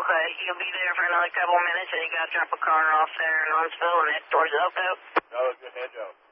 Okay, you'll be there for another couple of minutes, and you got to drop a car off there in Huntsville and head towards Elko. No, good head, Joe.